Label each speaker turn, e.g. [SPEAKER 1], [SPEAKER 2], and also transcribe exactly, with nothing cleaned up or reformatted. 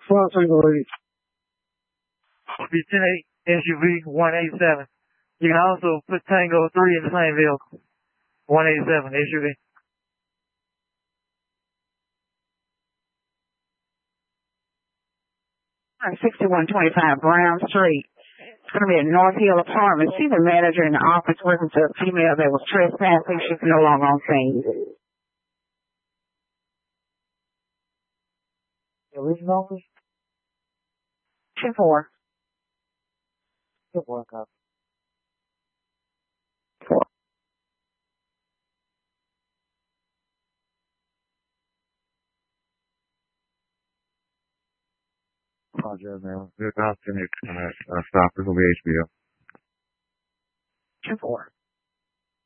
[SPEAKER 1] Four Tango eight.
[SPEAKER 2] Be ten eight S U V one eighty-seven. You can also put Tango three in the same vehicle. one eighty-seven S U V.
[SPEAKER 3] sixty-one twenty-five Brown Street. It's going to be a North Hill apartment. See the manager in the office working to a female that was trespassing. She's no longer on scene.
[SPEAKER 2] The original office?
[SPEAKER 3] two four.
[SPEAKER 2] Good work up.
[SPEAKER 3] Four.
[SPEAKER 4] Apologize, man. Good option. Uh, stop. This will be H B O.
[SPEAKER 3] two four.